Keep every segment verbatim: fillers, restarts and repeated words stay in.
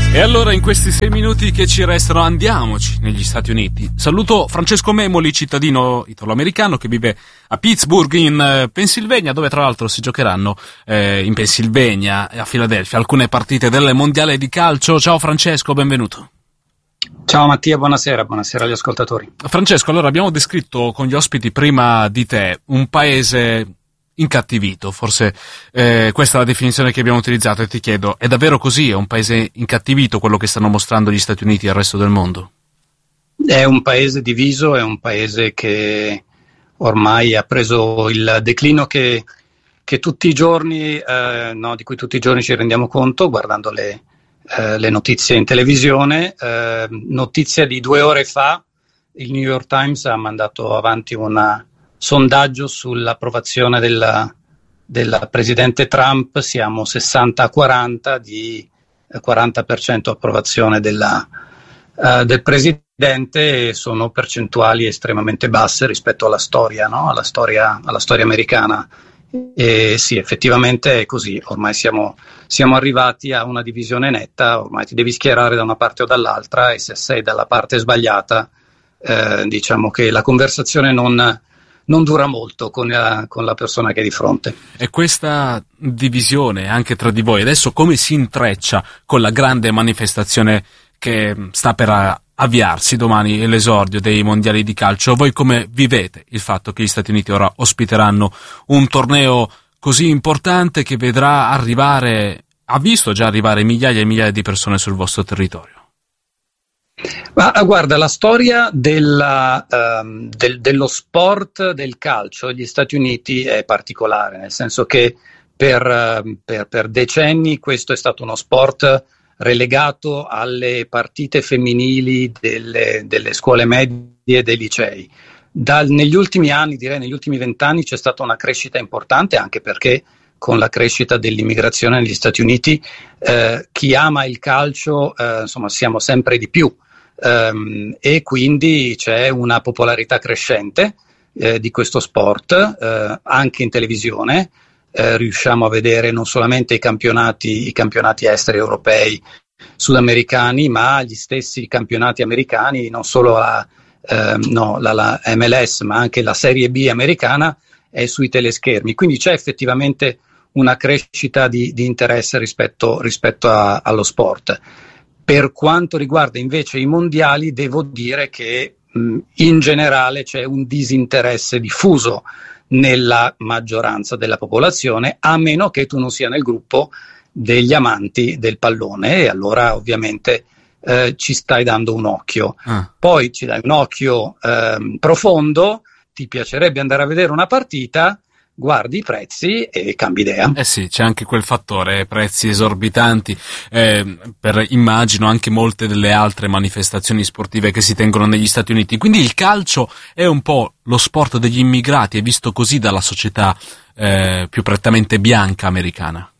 E allora in questi sei minuti che ci restano andiamoci negli Stati Uniti. Saluto Francesco Memoli, cittadino italo-americano che vive a Pittsburgh in eh, Pennsylvania, dove tra l'altro si giocheranno eh, in Pennsylvania e a Filadelfia alcune partite del mondiale di calcio. Ciao Francesco, benvenuto. Ciao Mattia, buonasera, buonasera agli ascoltatori. Francesco, allora abbiamo descritto con gli ospiti prima di te un paese incattivito, forse eh, questa è la definizione che abbiamo utilizzato, e ti chiedo, è davvero così? È un paese incattivito quello che stanno mostrando gli Stati Uniti al resto del mondo? È un paese diviso, è un paese che ormai ha preso il declino che, che tutti i giorni, eh, no, di cui tutti i giorni ci rendiamo conto guardando le, eh, le notizie in televisione. Eh, notizia di due ore fa, il New York Times ha mandato avanti una sondaggio sull'approvazione del, del presidente Trump. Siamo sessanta a quaranta, di quaranta per cento approvazione della, uh, del presidente, e sono percentuali estremamente basse rispetto alla storia, no? alla storia, alla storia americana. E sì, effettivamente è così, ormai siamo, siamo arrivati a una divisione netta, ormai ti devi schierare da una parte o dall'altra, e se sei dalla parte sbagliata, eh, diciamo che la conversazione non non dura molto con la, con la persona che è di fronte. E questa divisione anche tra di voi adesso come si intreccia con la grande manifestazione che sta per avviarsi domani, l'esordio dei mondiali di calcio? Voi come vivete il fatto che gli Stati Uniti ora ospiteranno un torneo così importante che vedrà arrivare, ha visto già arrivare migliaia e migliaia di persone sul vostro territorio? Ma guarda, la storia della, um, del, dello sport del calcio negli Stati Uniti è particolare, nel senso che per, uh, per, per decenni questo è stato uno sport relegato alle partite femminili delle, delle scuole medie e dei licei. Dal, negli ultimi anni, direi negli ultimi vent'anni, c'è stata una crescita importante, anche perché con la crescita dell'immigrazione negli Stati Uniti eh, chi ama il calcio, eh, insomma, siamo sempre di più. Um, e quindi c'è una popolarità crescente eh, di questo sport, eh, anche in televisione. Eh, riusciamo a vedere non solamente i campionati, i campionati esteri europei, sudamericani, ma gli stessi campionati americani, non solo la, eh, no, la, la M L S, ma anche la Serie B americana è sui teleschermi. Quindi c'è effettivamente una crescita di, di interesse rispetto, rispetto a, allo sport. Per quanto riguarda invece i mondiali, devo dire che mh, in generale c'è un disinteresse diffuso nella maggioranza della popolazione, a meno che tu non sia nel gruppo degli amanti del pallone, e allora ovviamente eh, ci stai dando un occhio. Ah. Poi ci dai un occhio eh, profondo, ti piacerebbe andare a vedere una partita, guardi i prezzi e cambi idea. Eh sì, c'è anche quel fattore, prezzi esorbitanti, eh, per immagino anche molte delle altre manifestazioni sportive che si tengono negli Stati Uniti. Quindi il calcio è un po' lo sport degli immigrati, è visto così dalla società eh, più prettamente bianca americana?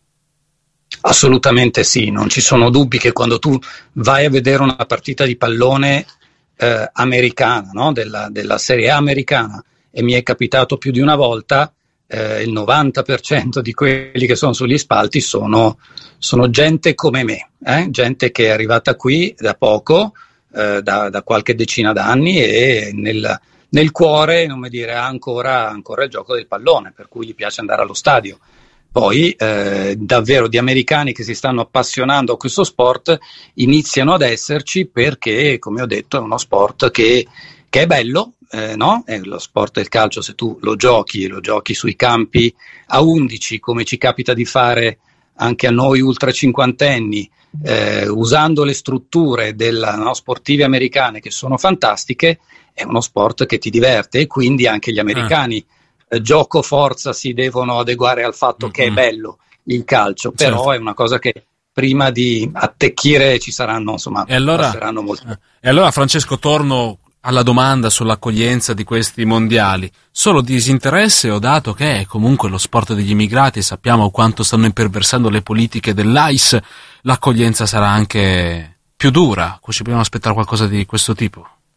Assolutamente sì, non ci sono dubbi che quando tu vai a vedere una partita di pallone eh, americana, no? della, della Serie A americana, e mi è capitato più di una volta, Eh, il novanta per cento di quelli che sono sugli spalti sono, sono gente come me, eh? gente che è arrivata qui da poco, eh, da, da qualche decina d'anni, e nel, nel cuore, non mi dire, ha ancora, ancora il gioco del pallone, per cui gli piace andare allo stadio. Poi eh, davvero di americani che si stanno appassionando a questo sport iniziano ad esserci, perché, come ho detto, è uno sport che, che è bello. Eh, no? È lo sport del calcio, se tu lo giochi, lo giochi sui campi a undici, come ci capita di fare anche a noi ultra cinquantenni, eh, usando le strutture della, no, sportive americane, che sono fantastiche, è uno sport che ti diverte, e quindi anche gli americani ah. eh, gioco forza si devono adeguare al fatto mm-hmm. che è bello il calcio, però certo. È una cosa che prima di attecchire ci saranno, insomma, e allora, passeranno molto. Eh, e allora Francesco, torno alla domanda sull'accoglienza di questi mondiali. Solo disinteresse, o dato che è comunque lo sport degli immigrati e sappiamo quanto stanno imperversando le politiche dell'A I S, l'accoglienza sarà anche più dura? Ci dobbiamo aspettare qualcosa di questo tipo?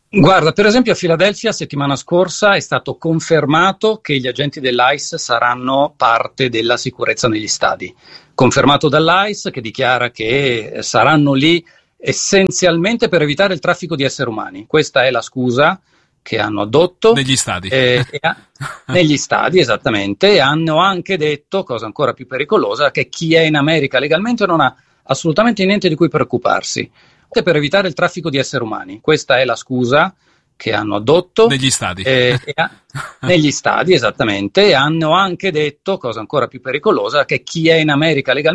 Guarda, per esempio a Filadelfia settimana scorsa è stato confermato che gli agenti dell'ICE saranno parte della sicurezza negli stadi. Confermato dall'ICE che dichiara che saranno lì essenzialmente per evitare il traffico di esseri umani. Questa è la scusa che hanno addotto. Negli stadi. Eh, negli stadi, esattamente, e hanno anche detto, cosa ancora più pericolosa, che chi è in America legalmente non ha assolutamente niente di cui preoccuparsi. Per evitare il traffico di esseri umani. Questa è la scusa che hanno addotto. Negli stadi. Eh, negli stadi, esattamente, e hanno anche detto, cosa ancora più pericolosa, che chi è in America legalmente